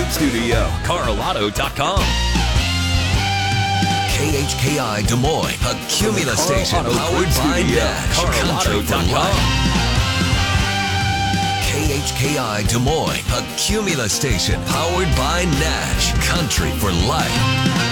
Group Studio, carlotto.com. KHKI Des Moines, a Cumulus station powered by Nash, carlotto.com. KHKI Des Moines, a Cumulus station powered by Nash, country for life.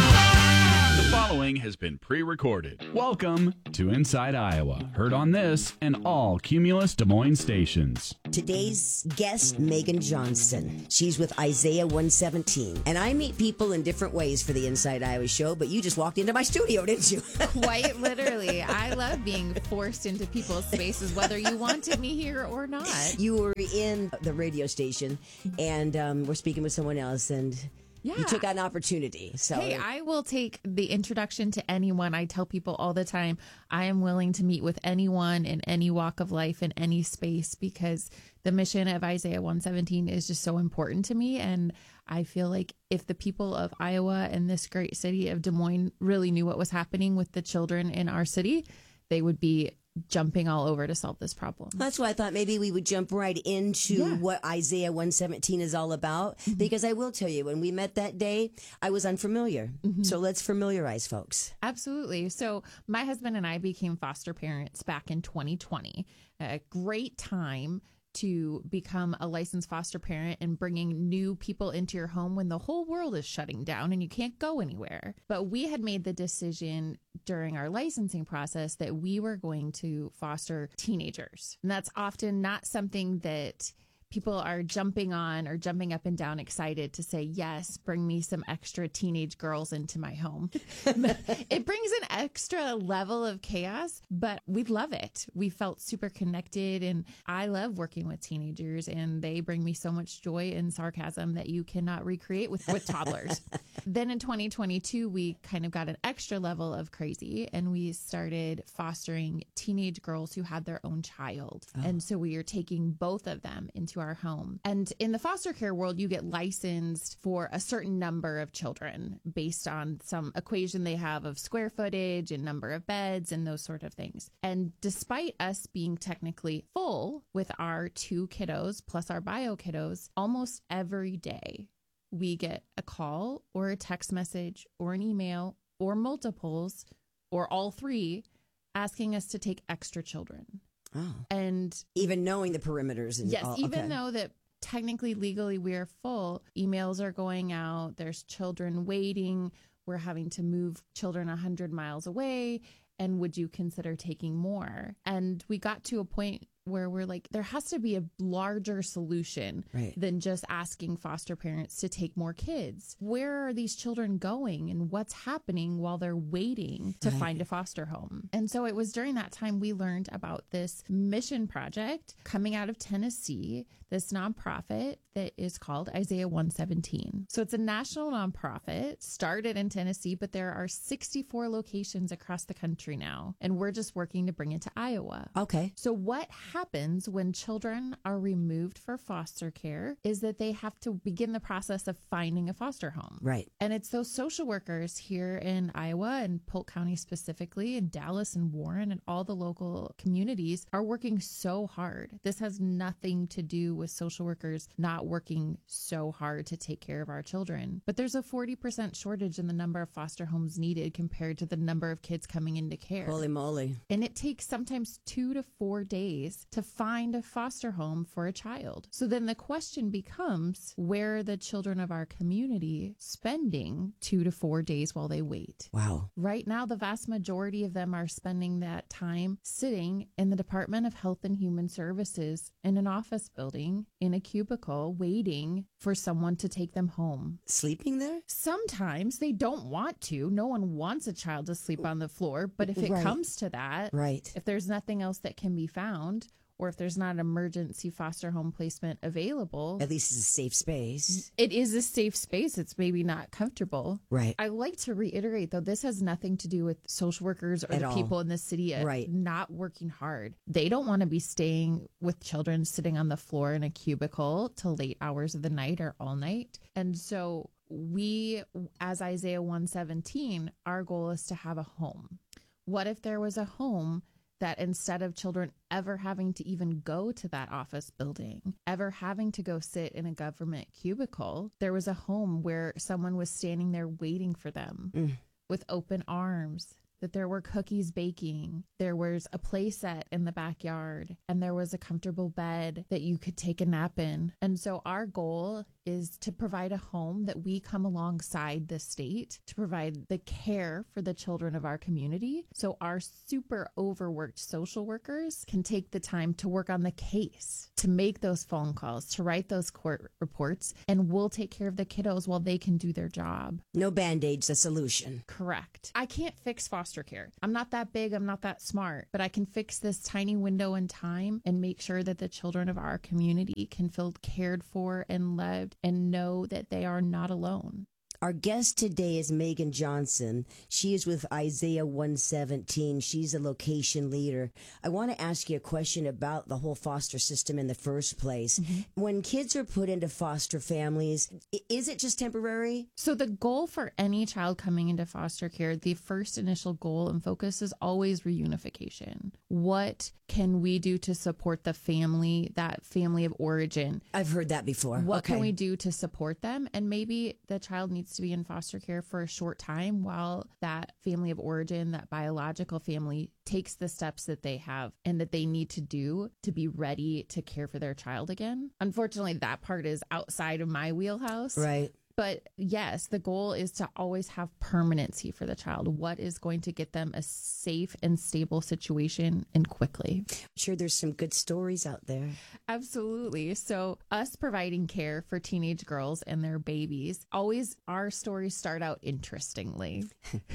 Has been pre-recorded. Welcome to Inside Iowa, heard on this and all Cumulus Des Moines stations. Today's guest, Megan Johnson. She's with Isaiah 117. And I meet people in different ways for the Inside Iowa show, but you just walked into my studio, didn't you? Quite literally. I love being forced into people's spaces, whether you wanted me here or not. You were in the radio station, and we're speaking with someone else, and... Yeah. You took an opportunity. So hey, I will take the introduction to anyone. I tell people all the time, I am willing to meet with anyone in any walk of life, in any space, because the mission of Isaiah 117 is just so important to me. And I feel like if the people of Iowa and this great city of Des Moines really knew what was happening with the children in our city, they would be jumping all over to solve this problem. That's why I thought maybe we would jump right into what Isaiah 117 is all about. Mm-hmm. Because I will tell you, when we met that day, I was unfamiliar. Mm-hmm. So let's familiarize folks. Absolutely. So my husband and I became foster parents back in 2020. A great time to become a licensed foster parent and bringing new people into your home when the whole world is shutting down and you can't go anywhere. But we had made the decision during our licensing process that we were going to foster teenagers. And that's often not something that people are jumping on or jumping up and down excited to say, yes, bring me some extra teenage girls into my home. It brings an extra level of chaos, but we love it. We felt super connected, and I love working with teenagers, and they bring me so much joy and sarcasm that you cannot recreate with toddlers. Then in 2022, we kind of got an extra level of crazy, and we started fostering teenage girls who had their own child. Oh. And so we are taking both of them into our home. And in the foster care world, you get licensed for a certain number of children based on some equation they have of square footage and number of beds and those sort of things. And despite us being technically full with our 2 kiddos plus our bio kiddos, almost every day we get a call or a text message or an email or multiples or all 3 asking us to take extra children. Oh. And even knowing the perimeters. And yes, even though that technically, legally, we are full, emails are going out, there's children waiting, we're having to move children 100 miles away, and would you consider taking more? And we got to a point where we're like, there has to be a larger solution than just asking foster parents to take more kids. Where are these children going and what's happening while they're waiting to find a foster home? And so it was during that time we learned about this mission project coming out of Tennessee, this nonprofit that is called Isaiah 117. So it's a national nonprofit, started in Tennessee, but there are 64 locations across the country now, and we're just working to bring it to Iowa. Okay. So what happens when children are removed for foster care is that they have to begin the process of finding a foster home. Right. And it's those social workers here in Iowa and Polk County specifically, and Dallas and Warren and all the local communities are working so hard. This has nothing to do with social workers not working so hard to take care of our children. But there's a 40% shortage in the number of foster homes needed compared to the number of kids coming into care. Holy moly. And it takes sometimes 2 to 4 days to find a foster home for a child. So then the question becomes, where are the children of our community spending 2 to 4 days while they wait? Wow. Right now, the vast majority of them are spending that time sitting in the Department of Health and Human Services in an office building in a cubicle waiting for someone to take them home. Sleeping there? Sometimes they don't want to. No one wants a child to sleep on the floor. But if it comes to that, if there's nothing else that can be found, or if there's not an emergency foster home placement available. At least it's a safe space. It is a safe space. It's maybe not comfortable. Right. I like to reiterate, though, this has nothing to do with social workers or the people in the city not working hard. They don't want to be staying with children sitting on the floor in a cubicle till late hours of the night or all night. And so we, as Isaiah 117, our goal is to have a home. What if there was a home that instead of children ever having to even go to that office building, ever having to go sit in a government cubicle, there was a home where someone was standing there waiting for them with open arms, that there were cookies baking, there was a play set in the backyard, and there was a comfortable bed that you could take a nap in. And so our goal is to provide a home that we come alongside the state to provide the care for the children of our community. So our super overworked social workers can take the time to work on the case, to make those phone calls, to write those court reports, and we'll take care of the kiddos while they can do their job. No Band-Aid's the solution. Correct. I can't fix foster care. I'm not that big. I'm not that smart, but I can fix this tiny window in time and make sure that the children of our community can feel cared for and loved and know that they are not alone. Our guest today is Megan Johnson. She is with Isaiah 117. She's a location leader. I want to ask you a question about the whole foster system in the first place. When kids are put into foster families, is it just temporary? So the goal for any child coming into foster care, the first initial goal and focus is always reunification. What can we do to support the family, that family of origin? I've heard that before. What can we do to support them? And maybe the child needs to be in foster care for a short time while that family of origin, that biological family, takes the steps that they have and that they need to do to be ready to care for their child again. Unfortunately, that part is outside of my wheelhouse. Right. But yes, the goal is to always have permanency for the child. What is going to get them a safe and stable situation and quickly? I'm sure there's some good stories out there. Absolutely. So us providing care for teenage girls and their babies, always our stories start out interestingly.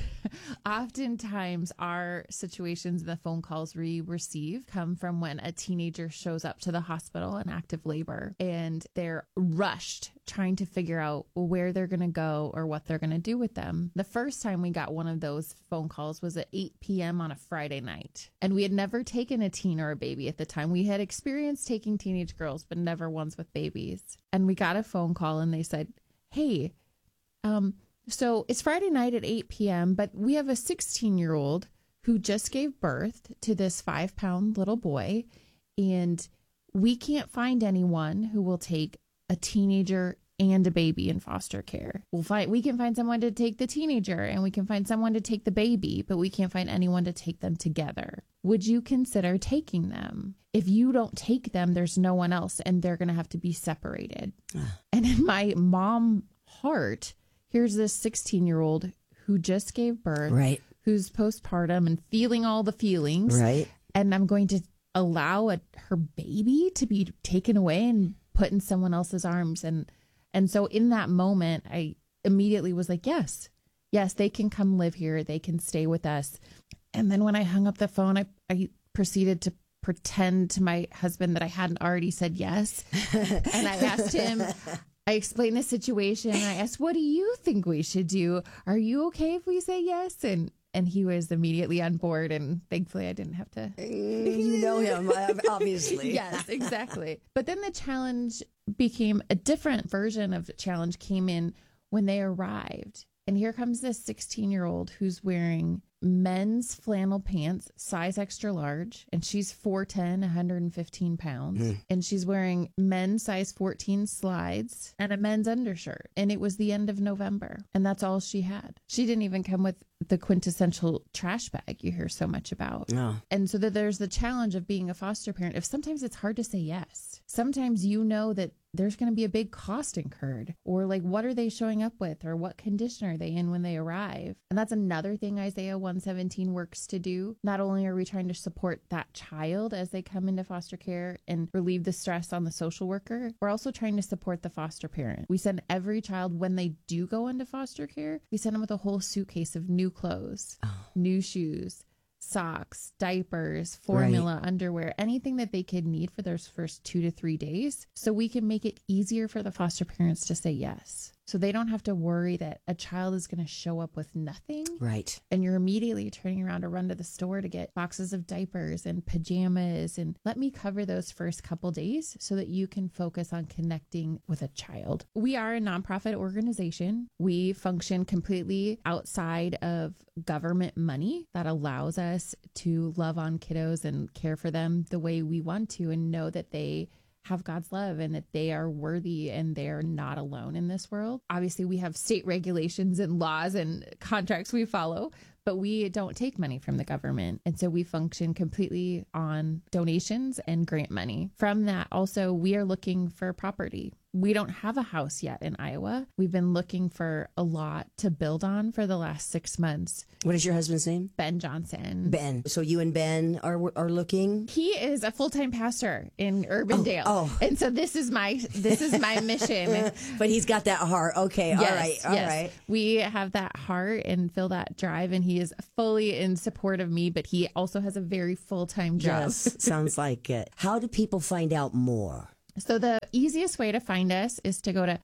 Oftentimes our situations, the phone calls we receive come from when a teenager shows up to the hospital in active labor and they're rushed trying to figure out where they're going to go or what they're going to do with them. The first time we got one of those phone calls was at 8 p.m. on a Friday night. And we had never taken a teen or a baby at the time. We had experienced taking teenage girls, but never once with babies. And we got a phone call and they said, hey, so it's Friday night at 8 p.m., but we have a 16-year-old who just gave birth to this 5-pound little boy, and we can't find anyone who will take a teenager and a baby in foster care. We can find someone to take the teenager and we can find someone to take the baby, but we can't find anyone to take them together. Would you consider taking them? If you don't take them, there's no one else and they're going to have to be separated. And in my mom heart, here's this 16-year-old who just gave birth, right, who's postpartum and feeling all the feelings. Right. And I'm going to allow her baby to be taken away and put in someone else's arms. And so in that moment, I immediately was like, yes, they can come live here. They can stay with us. And then when I hung up the phone, I proceeded to pretend to my husband that I hadn't already said yes. And I asked him, I explained the situation. I asked, what do you think we should do? Are you okay if we say yes? And he was immediately on board, and thankfully I didn't have to. You know him, obviously. Yes, exactly. But then the challenge became a different version of the challenge came in when they arrived. And here comes this 16-year-old who's wearing men's flannel pants, size extra large, and she's 4'10", 115 pounds. And she's wearing men's size 14 slides and a men's undershirt. And it was the end of November, and that's all she had. She didn't even come with the quintessential trash bag you hear so much about. No. And so that there's the challenge of being a foster parent. If sometimes it's hard to say yes. Sometimes you know that there's going to be a big cost incurred, or like, what are they showing up with, or what condition are they in when they arrive? And that's another thing Isaiah 117 works to do. Not only are we trying to support that child as they come into foster care and relieve the stress on the social worker, we're also trying to support the foster parent. We send every child, when they do go into foster care, we send them with a whole suitcase of new clothes, new shoes, socks, diapers, formula, underwear, anything that they could need for those first 2 to 3 days, so we can make it easier for the foster parents to say yes. So they don't have to worry that a child is going to show up with nothing. Right. And you're immediately turning around to run to the store to get boxes of diapers and pajamas. And let me cover those first couple days so that you can focus on connecting with a child. We are a nonprofit organization. We function completely outside of government money that allows us to love on kiddos and care for them the way we want to and know that they have God's love and that they are worthy and they're not alone in this world. Obviously, we have state regulations and laws and contracts we follow, but we don't take money from the government. And so we function completely on donations and grant money. From that, also, we are looking for property. We don't have a house yet in Iowa. We've been looking for a lot to build on for the last 6 months. What is your husband's name? Ben Johnson. Ben. So you and Ben are looking? He is a full-time pastor in Urbandale. Oh. And so this is my mission. But he's got that heart. Okay. Yes, All right. We have that heart and feel that drive, and he is fully in support of me, but he also has a very full-time job. Yes, sounds like it. How do people find out more? So the easiest way to find us is to go to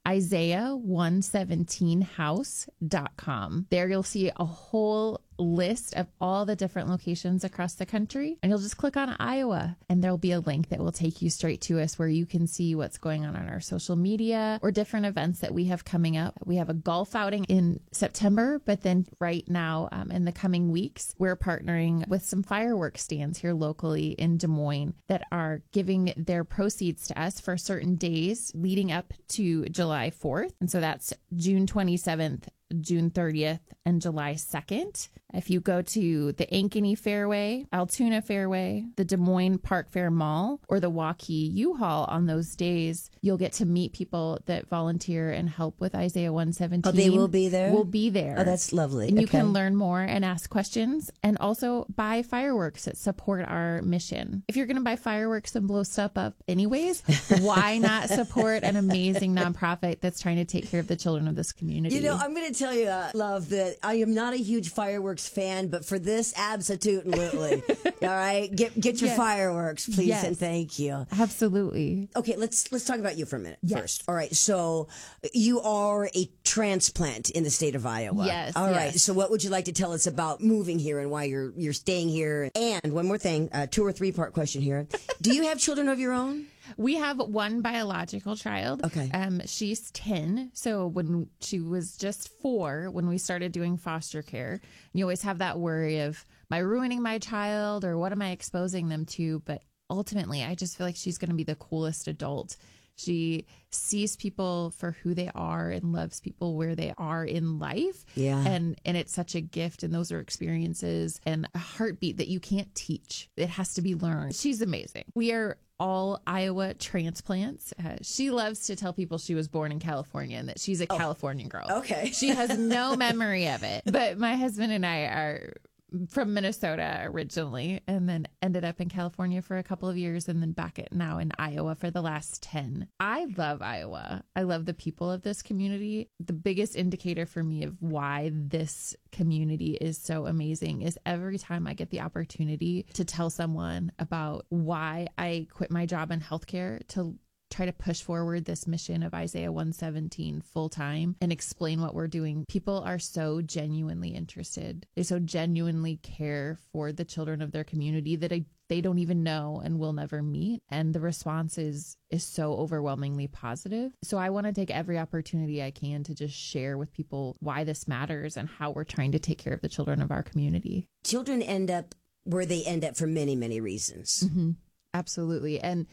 Isaiah117house.com. There you'll see a whole list of all the different locations across the country, and you'll just click on Iowa and there'll be a link that will take you straight to us where you can see what's going on our social media or different events that we have coming up. We have a golf outing in September, but then right now in the coming weeks, we're partnering with some fireworks stands here locally in Des Moines that are giving their proceeds to us for certain days leading up to July 4th. And so that's June 27th, June 30th, and July 2nd. If you go to the Ankeny Fairway, Altoona Fairway, the Des Moines Park Fair Mall, or the Waukee U-Haul on those days, you'll get to meet people that volunteer and help with Isaiah 117. Oh, they will be there? Will be there. Oh, that's lovely. And you can learn more and ask questions and also buy fireworks that support our mission. If you're going to buy fireworks and blow stuff up anyways, why not support an amazing nonprofit that's trying to take care of the children of this community? You know, I'm going to tell you, love, that I am not a huge fireworks fan, but for this, absolutely. All right, get your fireworks, please, and thank you. Absolutely. Okay, let's talk about you for a minute first. Yes. All right, so you are a transplant in the state of Iowa. Yes. All right. yes. So what would you like to tell us about moving here and why you're staying here? And one more thing, 2 or 3 part question here. Do you have children of your own? We have one biological child. Okay. She's 10. So when she was just 4, when we started doing foster care, you always have that worry of, am I ruining my child or what am I exposing them to? But ultimately, I just feel like she's going to be the coolest adult. She sees people for who they are and loves people where they are in life. Yeah. And it's such a gift. And those are experiences and a heartbeat that you can't teach. It has to be learned. She's amazing. We are all Iowa transplants. She loves to tell people she was born in California and that she's a Californian girl. Okay. She has no memory of it. But my husband and I are from Minnesota originally and then ended up in California for a couple of years and then now in Iowa for the last 10. I love Iowa. I love the people of this community. The biggest indicator for me of why this community is so amazing is every time I get the opportunity to tell someone about why I quit my job in healthcare to try to push forward this mission of Isaiah 117 full time and explain what we're doing. People are so genuinely interested. They so genuinely care for the children of their community that they don't even know and will never meet. And the response is so overwhelmingly positive. So I want to take every opportunity I can to just share with people why this matters and how we're trying to take care of the children of our community. Children end up where they end up for many, many reasons. Mm-hmm. Absolutely. And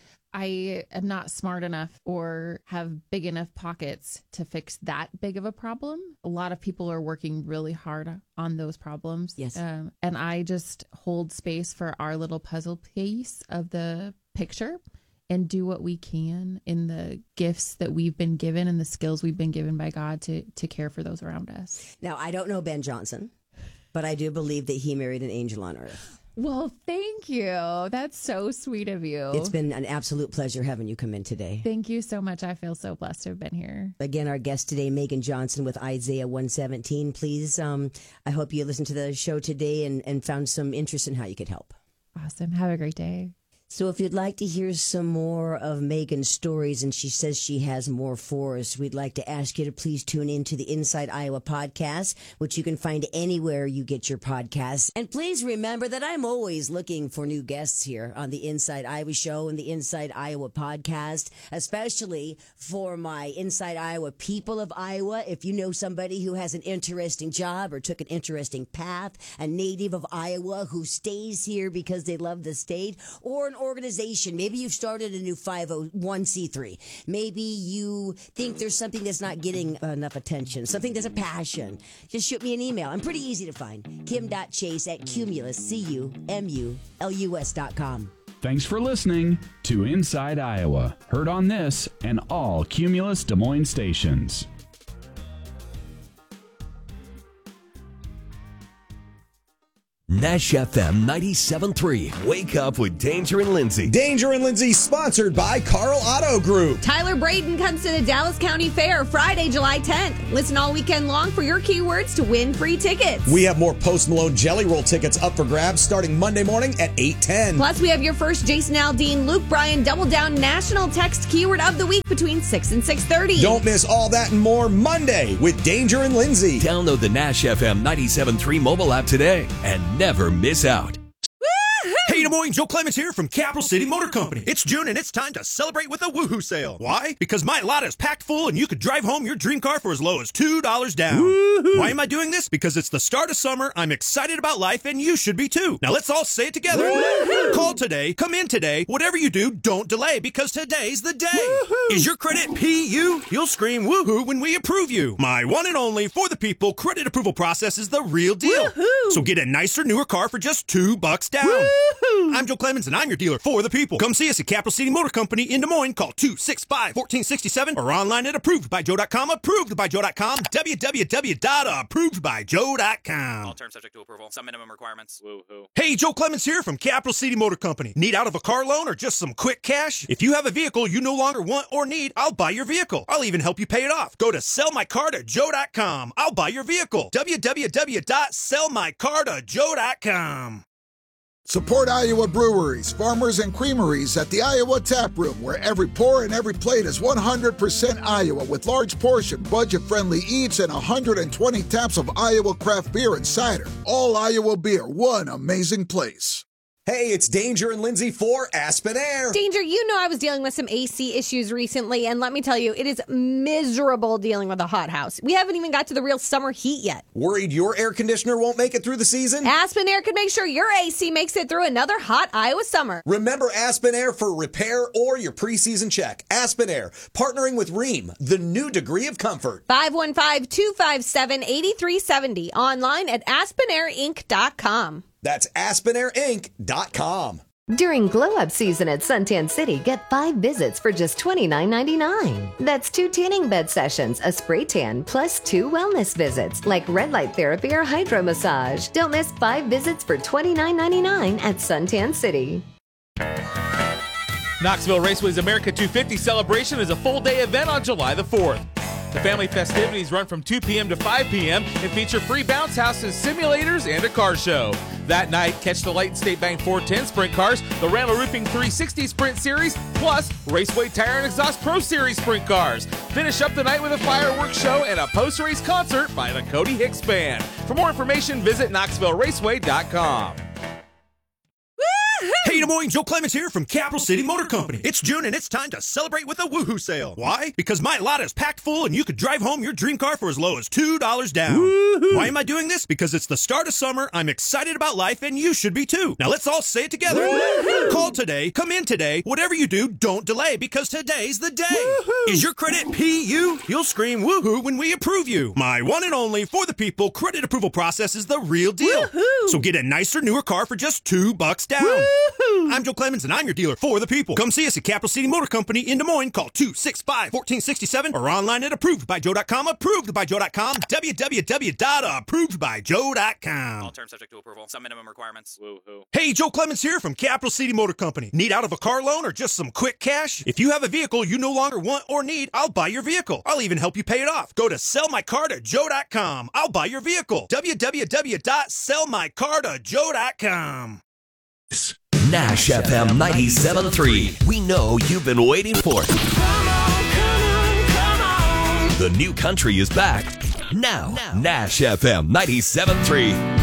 I am not smart enough or have big enough pockets to fix that big of a problem. A lot of people are working really hard on those problems. Yes. And I just hold space for our little puzzle piece of the picture and do what we can in the gifts that we've been given and the skills we've been given by God to care for those around us. Now, I don't know Ben Johnson, but I do believe that he married an angel on earth. Well, thank you. That's so sweet of you. It's been an absolute pleasure having you come in today. Thank you so much. I feel so blessed to have been here. Again, our guest today, Megan Johnson with Isaiah 117. Please, I hope you listened to the show today and found some interest in how you could help. Awesome. Have a great day. So if you'd like to hear some more of Megan's stories, and she says she has more for us, we'd like to ask you to please tune in to the Inside Iowa podcast, which you can find anywhere you get your podcasts. And please remember that I'm always looking for new guests here on the Inside Iowa show and the Inside Iowa podcast, especially for my Inside Iowa people of Iowa. If you know somebody who has an interesting job or took an interesting path, a native of Iowa who stays here because they love the state, or an organization. Maybe you've started a new 501c3. Maybe you think there's something that's not getting enough attention, something that's a passion. Just shoot me an email. I'm pretty easy to find. Kim.chase@cumulus.com. Thanks for listening to Inside Iowa. Heard on this and all Cumulus Des Moines stations. Nash FM 97.3. Wake up with Danger and Lindsay. Danger and Lindsay, sponsored by Carl Auto Group. Tyler Braden comes to the Dallas County Fair Friday, July 10th. Listen all weekend long for your keywords to win free tickets. We have more Post Malone Jelly Roll tickets up for grabs starting Monday morning at 8:10. Plus, we have your first Jason Aldean, Luke Bryan Double Down National Text Keyword of the Week between 6 and 6:30. Don't miss all that and more Monday with Danger and Lindsay. Download the Nash FM 97.3 mobile app today and never miss out. Hey, Des Moines, Joe Clemens here from Capital City Motor Company. It's June and it's time to celebrate with a woohoo sale. Why? Because my lot is packed full and you could drive home your dream car for as low as $2 down. Woo-hoo. Why am I doing this? Because it's the start of summer, I'm excited about life, and you should be too. Now let's all say it together. Woo-hoo. Call today, come in today, whatever you do, don't delay, because today's the day. Woo-hoo. Is your credit PU? You'll scream woohoo when we approve you. My one and only for the people credit approval process is the real deal. Woo-hoo. So get a nicer, newer car for just $2 down. Woo-hoo. I'm Joe Clemens, and I'm your dealer for the people. Come see us at Capital City Motor Company in Des Moines. Call 265-1467 or online at approvedbyjoe.com. Approvedbyjoe.com. www.approvedbyjoe.com. All terms subject to approval. Some minimum requirements. Woo-hoo. Hey, Joe Clemens here from Capital City Motor Company. Need out of a car loan or just some quick cash? If you have a vehicle you no longer want or need, I'll buy your vehicle. I'll even help you pay it off. Go to sellmycartojoe.com. I'll buy your vehicle. www.sellmycartojoe.com. Support Iowa breweries, farmers, and creameries at the Iowa Tap Room, where every pour and every plate is 100% Iowa, with large portion, budget-friendly eats and 120 taps of Iowa craft beer and cider. All Iowa beer, one amazing place. Hey, it's Danger and Lindsay for Aspen Air. Danger, you know I was dealing with some AC issues recently, and let me tell you, it is miserable dealing with a hot house. We haven't even got to the real summer heat yet. Worried your air conditioner won't make it through the season? Aspen Air can make sure your AC makes it through another hot Iowa summer. Remember Aspen Air for repair or your preseason check. Aspen Air, partnering with Rheem, the new degree of comfort. 515-257-8370. Online at aspenairinc.com. That's aspenairinc.com. During Glow Up season at Suntan City, get 5 visits for just $29.99. That's 2 tanning bed sessions, a spray tan, plus 2 wellness visits, like red light therapy or hydro massage. Don't miss 5 visits for $29.99 at Suntan City. Knoxville Raceway's America 250 celebration is a full-day event on July the 4th. The family festivities run from 2 p.m. to 5 p.m. and feature free bounce houses, simulators, and a car show. That night, catch the Layton State Bank 410 sprint cars, the Randall Roofing 360 Sprint Series, plus Raceway Tire and Exhaust Pro Series sprint cars. Finish up the night with a fireworks show and a post-race concert by the Cody Hicks Band. For more information, visit KnoxvilleRaceway.com. Hey, Des Moines, Joe Clemens here from Capital City Motor Company. It's June and it's time to celebrate with a woohoo sale. Why? Because my lot is packed full and you could drive home your dream car for as low as $2 down. Woo-hoo. Why am I doing this? Because it's the start of summer, I'm excited about life, and you should be too. Now let's all say it together. Woo-hoo. Call today, come in today, whatever you do, don't delay, because today's the day. Woo-hoo. Is your credit PU? You'll scream woohoo when we approve you. My one and only for the people credit approval process is the real deal. Woo-hoo. So get a nicer, newer car for just $2 down. Woo-hoo. I'm Joe Clemens, and I'm your dealer for the people. Come see us at Capital City Motor Company in Des Moines. Call 265-1467 or online at approvedbyjoe.com. Approvedbyjoe.com. www.approvedbyjoe.com. All terms subject to approval. Some minimum requirements. Woo-hoo. Hey, Joe Clemens here from Capital City Motor Company. Need out of a car loan or just some quick cash? If you have a vehicle you no longer want or need, I'll buy your vehicle. I'll even help you pay it off. Go to sellmycartojoe.com. I'll buy your vehicle. www.sellmycartojoe.com. Nash FM 97.3. We know you've been waiting for it. The new country is back. Now, Nash FM 97.3.